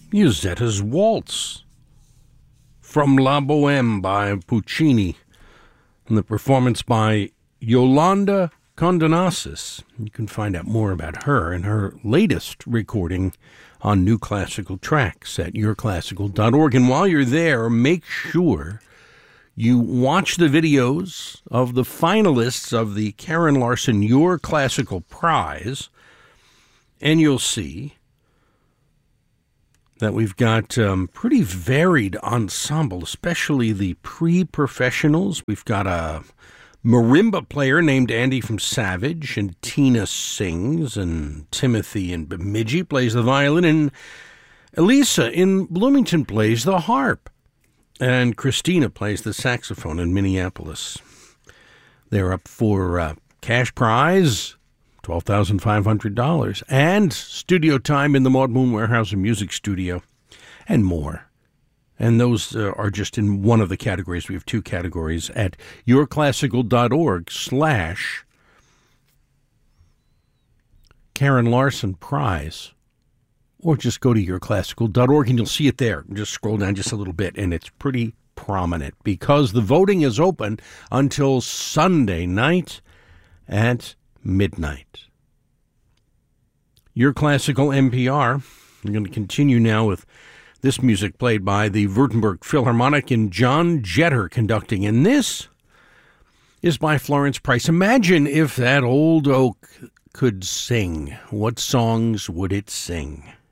Musetta's Waltz from La Bohème by Puccini, and the performance by Yolanda Condonasis. You can find out more about her and her latest recording on New Classical Tracks at yourclassical.org. And while you're there, make sure you watch the videos of the finalists of the Karen Larson Your Classical Prize, and you'll see that we've got pretty varied ensemble, especially the pre-professionals. We've got a marimba player named Andy from Savage, and Tina sings, and Timothy in Bemidji plays the violin, and Elisa in Bloomington plays the harp, and Christina plays the saxophone in Minneapolis. They're up for cash prize, $12,500, and studio time in the Maud Moon Warehouse and Music Studio, and more. And those are just in one of the categories. We have two categories at yourclassical.org/Karen Larson Prize. Or just go to yourclassical.org and you'll see it there. Just scroll down just a little bit, and it's pretty prominent because the voting is open until Sunday night at midnight. Your Classical NPR. We're going to continue now with this music played by the Württemberg Philharmonic and John Jetter conducting. And this is by Florence Price. Imagine if that old oak could sing. What songs would it sing?